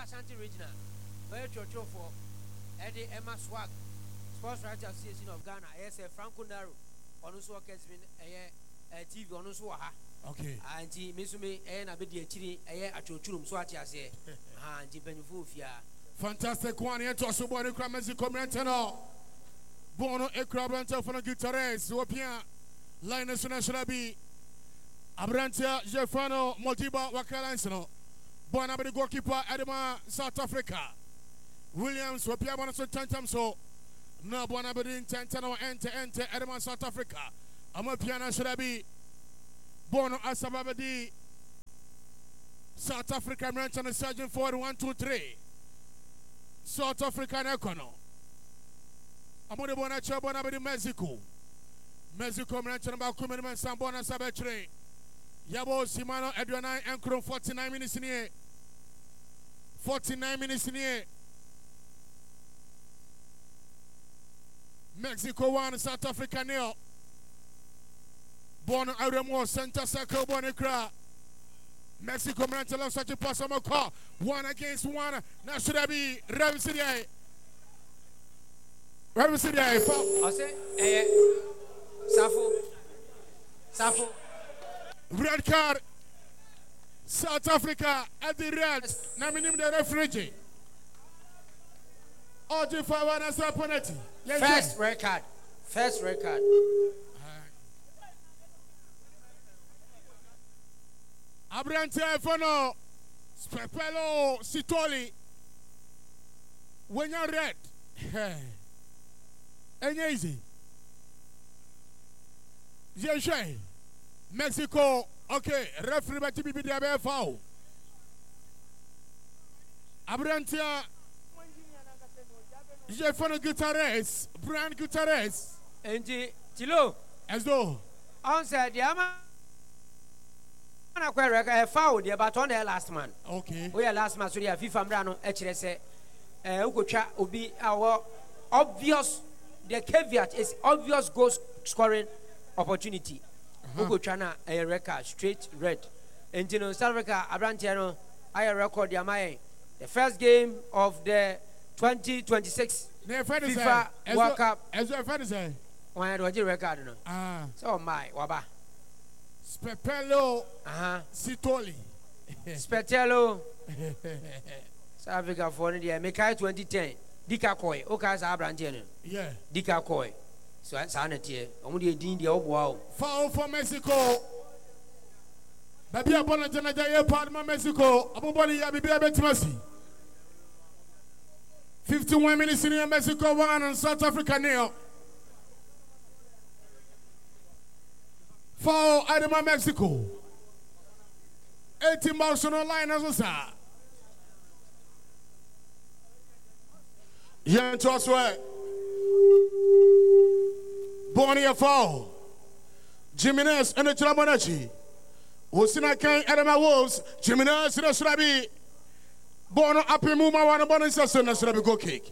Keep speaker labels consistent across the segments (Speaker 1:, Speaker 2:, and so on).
Speaker 1: Ashanti Regional. Where Churchill for Eddie Emma Swag, Sports Writers Association of Ghana, yes, Franco Naro, on whose work has been a TV on whose
Speaker 2: okay.
Speaker 1: And Missumi and a bit of chili, a Churchum Swati, I say, and Jibenfufia.
Speaker 2: Fantastic one here to us, Bono Cramesi Commentano. Bono Ekrabanta for the guitarist, Wapia, Linus National B. Abrantia Jeffano Motiba Wakalansano. Bona be the goalkeeper Edema South Africa. Williams Wapia Bonaso Tantamso. No Bona be the Tantano enter Edema South Africa. Amapiana Shrabi. Bono Asababadi. South Africa Ranchana Sergeant Ford 1, 2, 3. South African Econo. Amode Bona Chabona be the Mexico. Mexico Ranchana Bakuman Sambona Sabetre. Yabo Simano Edwana Enkron 49 minutes in here. 49 minutes in here. Mexico 1, South Africa 0. Bono Aremo center circle Bonacra. Mexico Mantel such a possible call. 1 against 1. Now should I be Revisity? Revisity.
Speaker 1: I say, Safo.
Speaker 2: Red card. South Africa at the red. Now minimum the referee. OG5 as opponent.
Speaker 1: First red card.
Speaker 2: Abrante Fono. Spepelo Sitoli. When you're red. And easy. Jay. Mexico, okay, referee by TBB de foul. Abrantia, Jeffano Guterres, Brian Guterres,
Speaker 1: and Tilo,
Speaker 2: as though
Speaker 1: answer the Ama a foul, the baton last man.
Speaker 2: Okay,
Speaker 1: we are last man, so the FIFA Brano, HSA, Ugocha will be our obvious, the caveat is obvious goal scoring opportunity. Ugo Chana a record straight red. And you know, South Africa, Abrantiano, I record the first game of the 2026 FIFA World Cup.
Speaker 2: As a friend say,
Speaker 1: when I do record, so my Waba
Speaker 2: Spepelo Sitoli
Speaker 1: Spetelo South Africa for the Mekai 2010 Dika Koi, Okas Abrantiano,
Speaker 2: yeah,
Speaker 1: Dika Koi. So that's sanity. Only a dean the old wow.
Speaker 2: Foul for Mexico. Baby upon a Janajay part of Mexico. Abobody Yabi Betimasi. 51 minutes in Mexico 1 and South Africa nil. Foul Adama Mexico. 18 balls on the line as well, sir. Yan Tosway. Bonnie foul. Jimenez and the Tramonachi. Osina Kang Adama Wolves. Jimenez and the Srabi. Bono Apimuma one bonus and the Srabi go kick.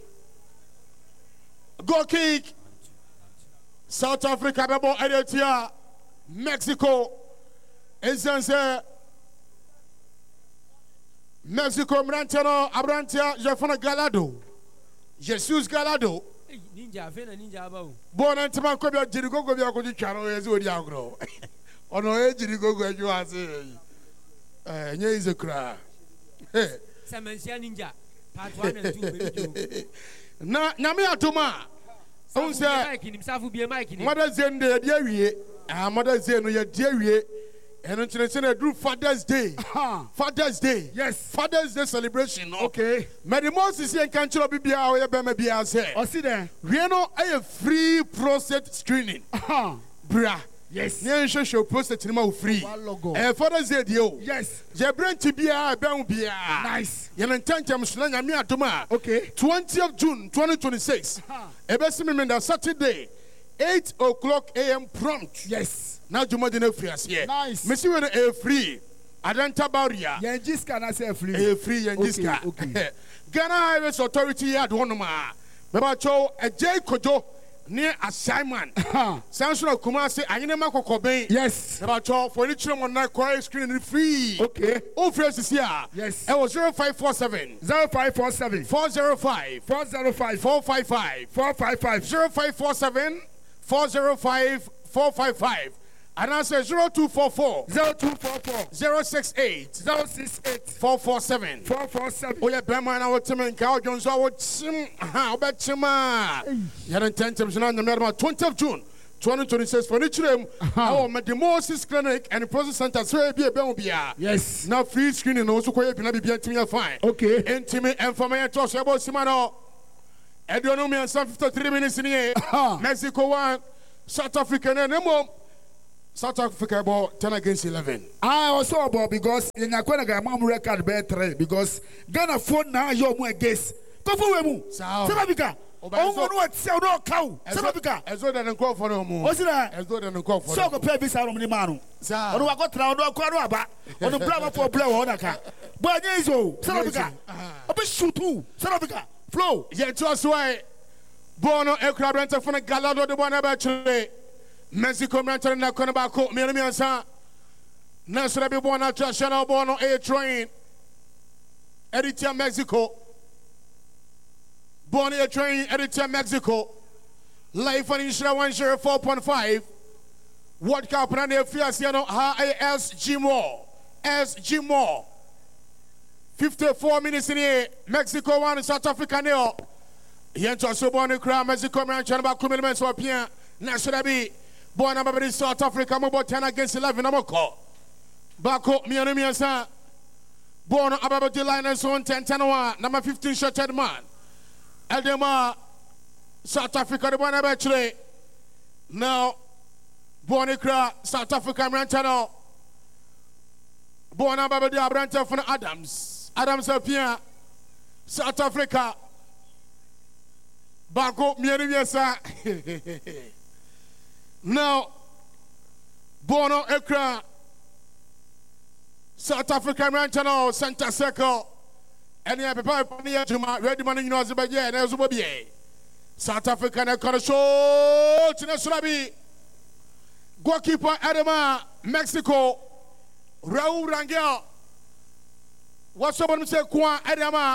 Speaker 2: Go kick. South Africa, Babo Edetia. Mexico. Ensanse. Mexico, Brantano, Abrantia, Jafona Galado. Jesus Galado.
Speaker 1: Ninja about.
Speaker 2: Born and Taman Kobia Jirigo Gobia Channel is with Yagro. On no Jirigo, you are saying. Is a cry.
Speaker 1: Samancia Ninja. Part 1 and 2.
Speaker 2: Namia Toma.
Speaker 1: Don't say himself will be a mic.
Speaker 2: Mother's in the dear, Mother's in your dear. And international do Father's Day. Father's Day.
Speaker 3: Yes.
Speaker 2: Father's Day celebration.
Speaker 3: Okay.
Speaker 2: Many more is here can you be our baby say.
Speaker 3: Oh, see there.
Speaker 2: We know a free prostate screening. Bra.
Speaker 3: Yes.
Speaker 2: Nyen show prostate in my free. Father's Day dio.
Speaker 3: Yes.
Speaker 2: Je brain to be a ben be a.
Speaker 3: Nice.
Speaker 2: Yen intention slanya mi atoma.
Speaker 3: Okay.
Speaker 2: 20th June 2026. Ebesimenda Saturday 8 o'clock a.m. prompt.
Speaker 3: Yes.
Speaker 2: Now you might free us here.
Speaker 3: Nice.
Speaker 2: Messi when a free. Adanta Barria.
Speaker 3: Yanjiska na say free.
Speaker 2: A free Yanjiska.
Speaker 3: Okay.
Speaker 2: Ghana Highways Authority had one ma. Baba Cho a J Kojo near assignment. Sanso Kumasi, I never Kokobe.
Speaker 3: Yes.
Speaker 2: About all for each one on that quiet screen free.
Speaker 3: Okay.
Speaker 2: Oh, first is here.
Speaker 3: Yes.
Speaker 2: It was 0547
Speaker 3: 0547
Speaker 2: 405
Speaker 3: 405
Speaker 2: 455
Speaker 3: 455
Speaker 2: 0547 405 455. And I say 0244
Speaker 3: 0244
Speaker 2: 068
Speaker 3: 068
Speaker 2: 447
Speaker 3: 447.
Speaker 2: Oh, yeah, Bama, I would tell Cow Jones, I would sim. How about Chima? You're in 10 times on the 20th June 2026 for each room. Our Medimosis Clinic and Process Center. So, be a Belbia.
Speaker 3: Yes.
Speaker 2: Now, free screening also quite be a fine.
Speaker 3: Okay.
Speaker 2: Intimate information to about Simano. Edonomy and some 53 minutes in here. Mexico 1, South Africa, and no South Africa about 10 against 11.
Speaker 3: I also about because in Aquanaga Mam record bear 3 because Ghana phone now you're more against. Go for Wemu. South Africa. Oh, what sell no cow. South Africa.
Speaker 2: As though than call for no more.
Speaker 3: What's that?
Speaker 2: As though than call for
Speaker 3: so go pay this out of the man.
Speaker 2: South.
Speaker 3: I got round or Quadraba on the brother for blow on a car. But South Africa. A bit shoot too. South Africa. Flow.
Speaker 2: Yet to us why Bono aircraft rental from a Galado the one about Chile. Mexico rental in the Conabako, Miramiansa. National be born at Channel Bono Air Train. Editor Mexico. Born Air Train, Editor Mexico. Life on Insurance 104.5. World Cup and the Fiasiano SG More. SG More. 54 minutes in here. Mexico 1, South Africa nil. Yento so born crowd Mexico man chanaba commitments or Pia. National be born about South Africa about 10 against 11 Amoko. Bako Mianimiasa. Born about the line and so on 10-1, number 15 shotted man. Eldema South Africa the one about today. Now born crowd South Africa man channel. Born about the Abranta from Adams. Adams appear South Africa. Bako Mianimiasa. Now, Bono Ekra, South African Ranchano, Center Circle, and the Papa Juma, ready money in Azerbaijan, and Zubabi. South African Ekra show to Nasrabi. Goalkeeper Adama, Mexico, Raul Rangel. What's up on say Kwa Adama?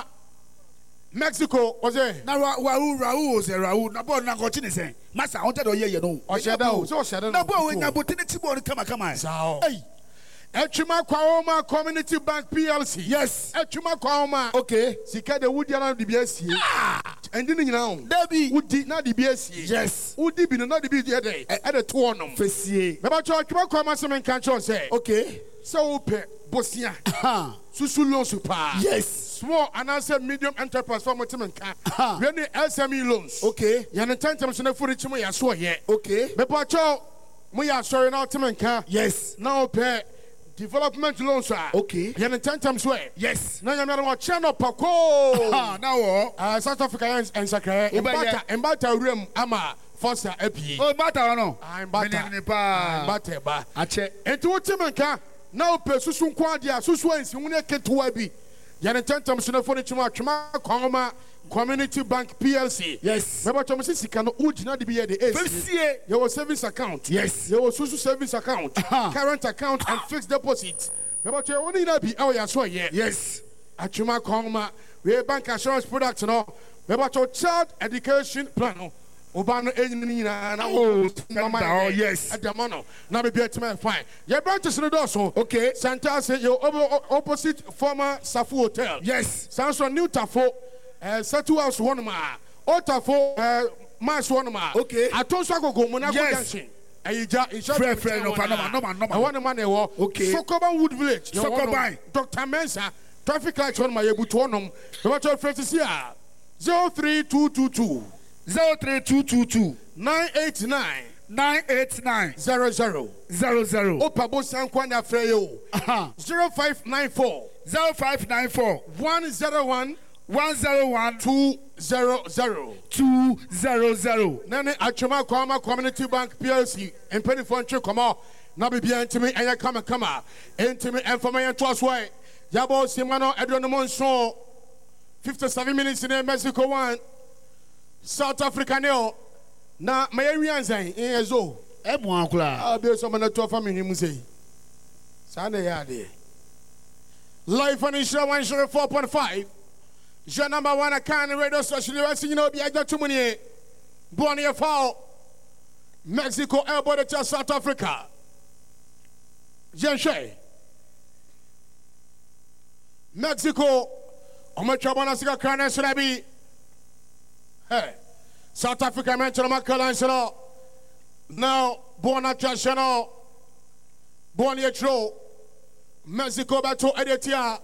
Speaker 2: Mexico was it?
Speaker 3: Now Raul was a Raul. Now born now continue saying, Master, I wanted to hear you know.
Speaker 2: Oh, shadow, so shadow.
Speaker 3: Now boy, when you put in the born, come on.
Speaker 2: So,
Speaker 3: hey,
Speaker 2: Echuma Kwaoma Community Bank PLC.
Speaker 3: Yes,
Speaker 2: Echuma Kwaoma.
Speaker 3: Okay.
Speaker 2: Sika the Woody and the BSC. And then you know,
Speaker 3: Debbie
Speaker 2: Woody not the BSC.
Speaker 3: Yes,
Speaker 2: Woody be not the BSC day. At a 2 on them.
Speaker 3: Fessier.
Speaker 2: But Echuma Kwaoma Semen Cancho say.
Speaker 3: Okay.
Speaker 2: So, Bosnia. Susulon Super.
Speaker 3: Yes.
Speaker 2: Small and answer medium enterprise for Motiman. Really SME loans.
Speaker 3: Okay.
Speaker 2: Yan intentions in the footage we are so yet.
Speaker 3: Okay.
Speaker 2: But Pacho, we are showing out Timanka.
Speaker 3: Yes.
Speaker 2: Now pay development loans.
Speaker 3: Okay.
Speaker 2: Yan intentions way.
Speaker 3: Yes.
Speaker 2: Now you're not channel Paco.
Speaker 3: Now
Speaker 2: South Africans and Sacre. Embata room Ama Foster Epi.
Speaker 3: Oh, Bata no.
Speaker 2: I'm Bata.
Speaker 3: Ache.
Speaker 2: And to Timanka. Now pay Susun Quadia, Suswans, you want to Wabi. Yan intentions in the footage Chuma Community Bank PLC.
Speaker 3: Yes.
Speaker 2: Remember, Thomas Sikano, who did not be at the AC. Your savings account.
Speaker 3: Yes.
Speaker 2: Your social service account, current account, and fixed deposit. Remember, you only not be our yaso yet.
Speaker 3: Yes.
Speaker 2: Achuma Koma, we have bank assurance products. No. Remember, your child education plan. Obano Enina.
Speaker 3: Oh, yes.
Speaker 2: At the mono. Now be better man fine. Your branches in the door.
Speaker 3: Okay.
Speaker 2: Santa say your opposite former Safu Hotel.
Speaker 3: Yes.
Speaker 2: Sounds from New Tafo. Satu House one ma. Otafo Mas one ma.
Speaker 3: Okay.
Speaker 2: Atonso go Monaco Junction. Ayija insurance.
Speaker 3: Friend, no.
Speaker 2: I want the money.
Speaker 3: Okay.
Speaker 2: Sokoban Wood Village.
Speaker 3: Sokoban.
Speaker 2: Dr. Mensa. Traffic lights on my Ebutonum. What your friends is here? 03222
Speaker 3: 03222
Speaker 2: 989 00. Opabo Sanquana Freyo. 0594 101 200. Nane Achuma Kwama Community Bank PLC and Penny Fonche come out. Now be behind to me and you come out. Into me and for me and toss way. Yabo Simano Edronomon Show. 57 minutes in Mexico 1. South Africa nil. Na my Rianzan in a zoo. I'll be some of the family him say. Sunday yard. Life on insurance 4.5. Je number 1 account radio social you know be I got too many. Born here foul. Mexico elbow to South Africa. Jenshay. Mexico. Omachabana Sika Kana should I be? Hey. South Africa mentioned Macalan. Now, born at Channel. Born here true. Mexico back to Editia.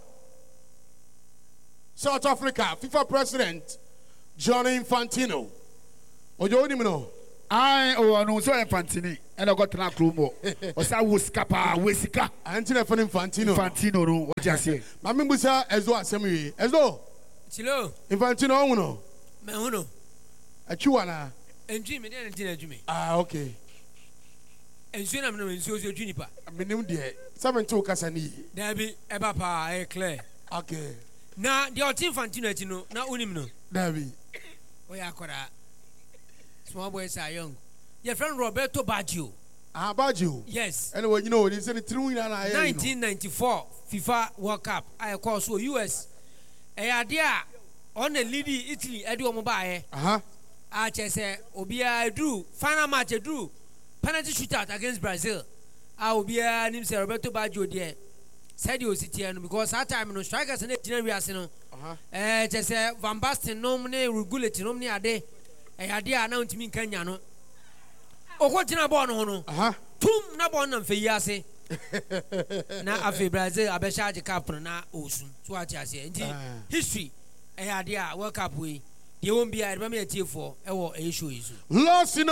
Speaker 2: South Africa, FIFA president, Gianni Infantino. Or you only know?
Speaker 3: I know so Infantino. And I got to Nakrumo. Or Sawuskapa, Wesika.
Speaker 2: Antina for Infantino.
Speaker 3: Infantino, no, what you say?
Speaker 2: My membusa as well as Semi. As though.
Speaker 1: Chilo.
Speaker 2: Infantino, uno.
Speaker 1: Mehuno.
Speaker 2: A chuana.
Speaker 1: And Jimmy, then Jimmy.
Speaker 2: Ah, okay.
Speaker 1: And soon I'm knowing so juniper.
Speaker 2: I mean, dear. 7-2 Cassani.
Speaker 1: There be a papa, a clear.
Speaker 2: Okay.
Speaker 1: Now, the old Infantino, no, now Unimno.
Speaker 2: There be.
Speaker 1: We are caught. Small boys are young. Your friend Roberto Baggio.
Speaker 2: Ah, Baggio?
Speaker 1: Yes.
Speaker 2: Anyway, you know, it's a true in
Speaker 1: 1994 FIFA World Cup. I call so US. A idea on the lady Italy, Edu Mobile. I just say, Obia drew, final match drew, penalty shootout against Brazil. I will be a name Roberto Baggio there. Said you City because that time no strikers and generation. Just say Van Basten nomine regulating nomine a day. A idea announced me in Kenya. No, oh, what in a born on? Tum Nabon and Fayase. Now, after Brazil, I bet charge a captain now, Osun. So I just say, history. A idea, World Cup way. You won't be a remedy for our issue.
Speaker 2: Lossin,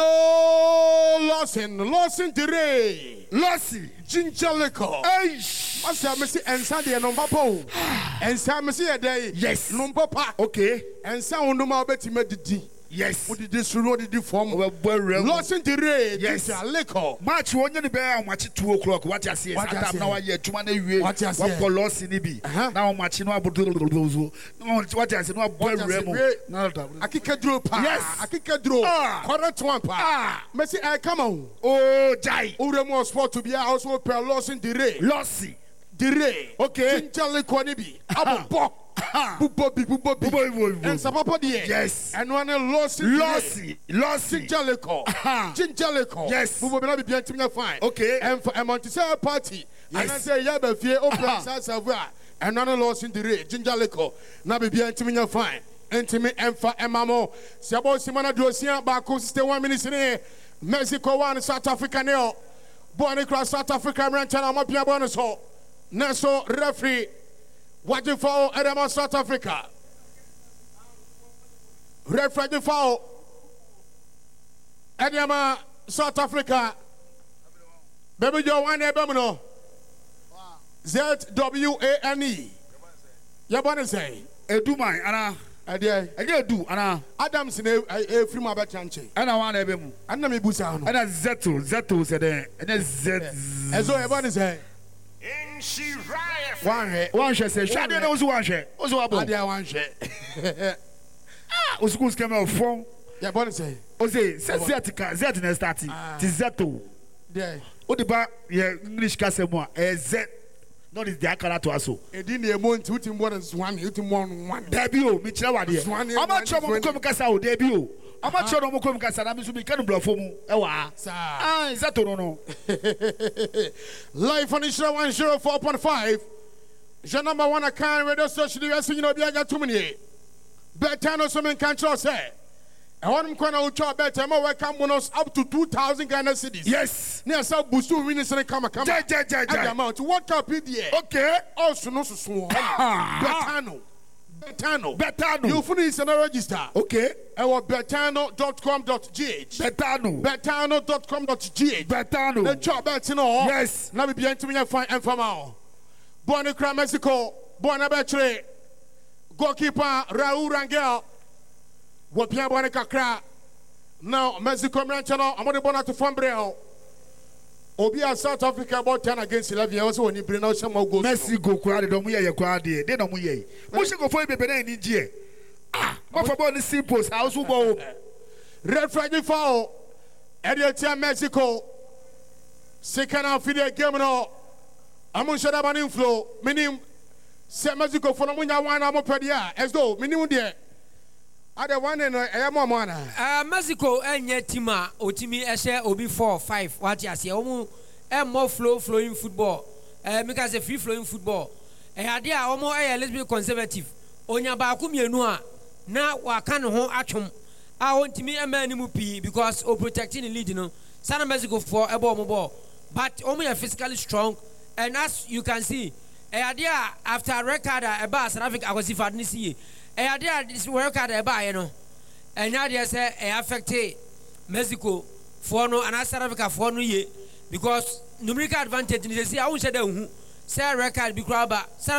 Speaker 2: Tere. Lossi, Ginger Liquor. I shall miss it and Sunday and on Papa. And Sam a day. Yes, no papa. Okay. And sound no more betty medity. Yes. What did this road form? Lossin Tere. Yes, Liquor. March 1 year bear, match 2 o'clock. What you see? What now? I hear 2 money. What you see? What loss in Ibi? Now matching what I said, no boy remo. I kick a drop. Yes, I kick a drop. Correct one. Messi, I come on. Oh, Jai. Uremo sport to be also per Lossin Tere. Lossi. Tere. Okay. Ginger Liquor. Abu and Sapapa, yes, and one Lossy, Ginger yes, we will not be fine. Okay, and for a Montessori party, and I say, Yabba fear, open and none loss in the rate, Ginger Liquor, now be fine. Intimate and for Emamo, Sabo Simona Dosia, Baku, stay 1 minute in here, Mexico 1, South Africa, Neo, born across South Africa, Ranchana, Mapia Bonus Hall, Naso referee. Watching for Edema South Africa. Referee foul. Edema South Africa. Baby Joe one Ebamino. ZWANE. Yabana say. Edu my Anna. I do Anna. Adams in a free my chanche. Anna one Ebemu. Anna me busa. Anna Zeto said and Z. As though Ebana say. One share say, Shadi knows one share. Also, about one share. Ah, schools came out from. Yeah, but say, Ose, Zetica, Zetina starting. Tizeto. Yeah. What about English Casemwa? Z. Not is the Akala to us. A dinner month, him more than one. Debut, Michela, how much trouble come Casa debut? How much trouble come Casa? I'm to be kind of bluff for me. Is that no? Life on Isra 104.5. Je number 1 account radio social you know, be too many. Betano some control say. I want him to chop better. My welcome bonus up to 2,000 Ghana cedis. Yes. Near South Bustu winners and come. Amount to what up here? Okay. Also, no so Betano. You finish and register. Okay. I want betano.com.gh. Betano.com.gh. Betano. The job Betano. Yes. Now we be to me and find informal. Born Mexico. Born Betre. Goalkeeper Raul Rangel. What Pierre Bonica now Mexico Ranchano. I'm going to born to Fambreo. Obia South Africa about 10 against 11 years when you bring out some more goals. Mexico crowd don't we a crowd there. They don't we. We should go for a baby in Nigeria. Ah, what about the simple house who go? red flag foul. Edia Mexico. Second half of the game no. Amun shada ban inflow. Minim se Mexico for munya wan amo pedia. As though minimum there. Ada one and ayamo mana.
Speaker 1: Mexico enye tima otimi ehye obi 4-5 what you say omu more flowing football. Because a free flowing football. Ade a omo let's be conservative. Onya ba ku mienu a na wa kan ho atwom. A ontimi emani mu pi because o protecting the lead no. Sana Mexico for ebo omo ball. But omo are physically strong and as you can see ade a after record eba South Africa akwasifa ni see. Ade a this record eba ye no. Enya de say affect Mexico for no and South Africa for no ye because numerical advantage ni say I won say that hu say record bi kura ba